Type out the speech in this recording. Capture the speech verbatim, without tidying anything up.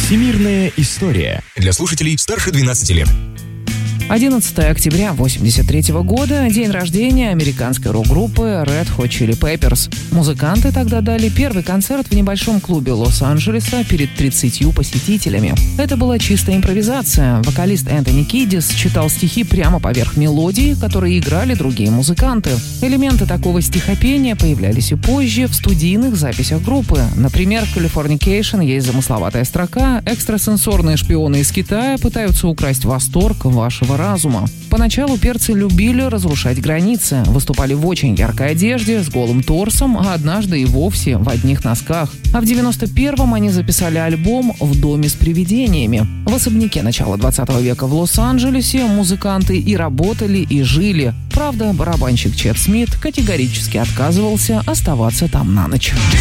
Всемирная история. Для слушателей старше двенадцати лет. одиннадцатого октября восемьдесят третьего года – день рождения американской рок-группы Red Hot Chili Peppers. Музыканты тогда дали первый концерт в небольшом клубе Лос-Анджелеса перед тридцатью посетителями. Это была чистая импровизация. Вокалист Энтони Кидис читал стихи прямо поверх мелодии, которые играли другие музыканты. Элементы такого стихопения появлялись и позже в студийных записях группы. Например, в «Californication» есть замысловатая строка «Экстрасенсорные шпионы из Китая пытаются украсть восторг вашего разума». Поначалу перцы любили разрушать границы, выступали в очень яркой одежде, с голым торсом, а однажды и вовсе в одних носках. А в девяносто первом они записали альбом «В доме с привидениями». В особняке начала двадцатого века в Лос-Анджелесе музыканты и работали, и жили. Правда, барабанщик Чет Смит категорически отказывался оставаться там на ночь.